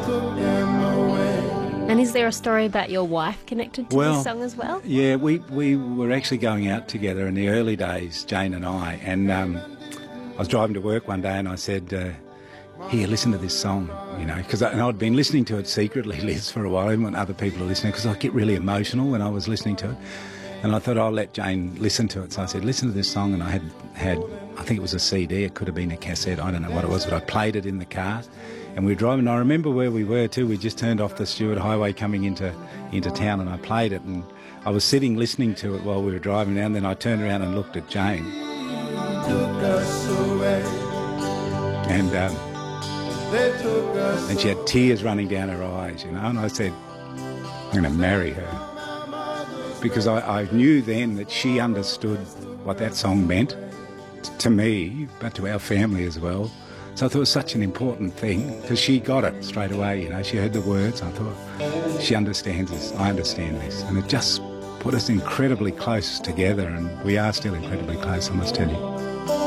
And is there a story about your wife connected to this song as well? Yeah, we were actually going out together in the early days, Jane and I, and I was driving to work one day and I said, here, listen to this song, you know, and I'd been listening to it secretly, Liz, for a while, even when other people are listening, because I get really emotional when I was listening to it. And I thought I'll let Jane listen to it. So I said, listen to this song, and I had I think it was a CD, it could have been a cassette, I don't know what it was, but I played it in the car. And we were driving, and I remember where we were too. We just turned off the Stewart Highway coming into town, and I played it, and I was sitting listening to it while we were driving down. Then I turned around and looked at Jane. And she had tears running down her eyes, you know, and I said, I'm going to marry her. Because I knew then that she understood what that song meant to me, but to our family as well. So I thought it was such an important thing, because she got it straight away, you know. She heard the words. I thought, she understands this, I understand this. And it just put us incredibly close together, and we are still incredibly close, I must tell you.